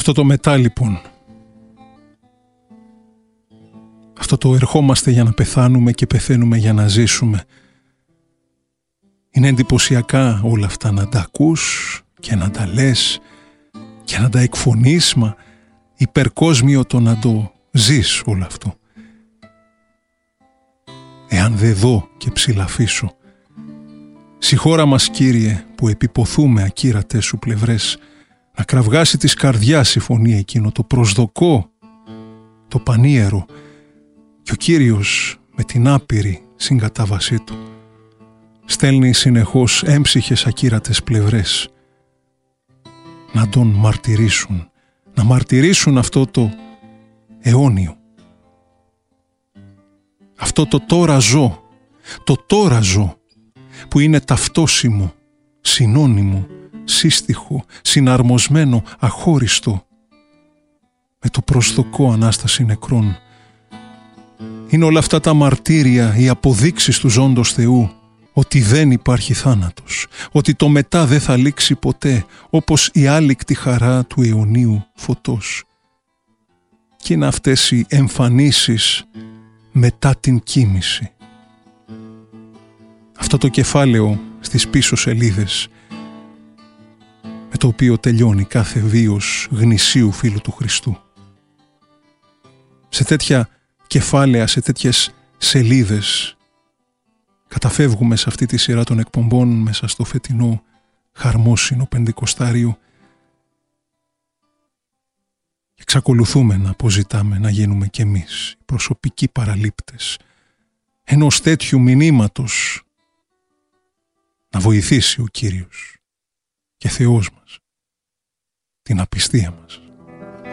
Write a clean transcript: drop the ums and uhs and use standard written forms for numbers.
Αυτό το μετά λοιπόν, αυτό το ερχόμαστε για να πεθάνουμε και πεθαίνουμε για να ζήσουμε, είναι εντυπωσιακά όλα αυτά να τα ακούς και να τα λες και να τα εκφωνείς, μα υπερκόσμιο το να το ζεις όλο αυτό. Εάν δε δω και ψηλαφίσω, συγχώρα μας Κύριε που επιποθούμε ακύρατες σου πλευρές, να κραυγάσει της καρδιάς η φωνή εκείνο το προσδοκώ, το πανίερο, και ο Κύριος με την άπειρη συγκατάβασή του στέλνει συνεχώς έμψυχες ακύρατες πλευρές να τον μαρτυρήσουν, να μαρτυρήσουν αυτό το αιώνιο, αυτό το τώρα ζω, που είναι ταυτόσιμο, συνώνυμο, σύστιχο, συναρμοσμένο, αχώριστο με το προσδοκώ Ανάσταση νεκρών. Είναι όλα αυτά τα μαρτύρια, οι αποδείξεις του ζώντος Θεού ότι δεν υπάρχει θάνατος, ότι το μετά δεν θα λήξει ποτέ, όπως η άλικτη χαρά του αιωνίου φωτός. Και είναι αυτές οι εμφανίσεις μετά την κοίμηση. Αυτό το κεφάλαιο στις πίσω σελίδες με το οποίο τελειώνει κάθε βίος γνησίου φίλου του Χριστού. Σε τέτοια κεφάλαια, σε τέτοιες σελίδες καταφεύγουμε σε αυτή τη σειρά των εκπομπών μέσα στο φετινό χαρμόσυνο Πεντηκοστάριο και εξακολουθούμε να αποζητάμε να γίνουμε κι εμείς οι προσωπικοί παραλήπτες ενός τέτοιου μηνύματος, να βοηθήσει ο Κύριος και Θεός μας την απιστία μας.